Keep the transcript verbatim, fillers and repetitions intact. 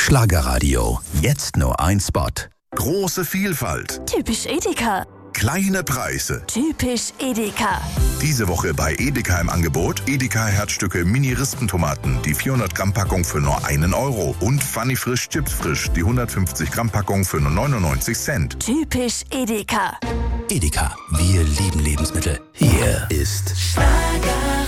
Schlagerradio. Jetzt nur ein Spot. Große Vielfalt. Typisch Edeka. Kleine Preise. Typisch Edeka. Diese Woche bei Edeka im Angebot Edeka Herzstücke Mini-Rispentomaten, die vierhundert Gramm Packung für nur einen Euro. Und Funny Frisch Chips Frisch, die hundertfünfzig Gramm Packung für nur neunundneunzig Cent. Typisch Edeka. Edeka, wir lieben Lebensmittel. Hier ist Schlager.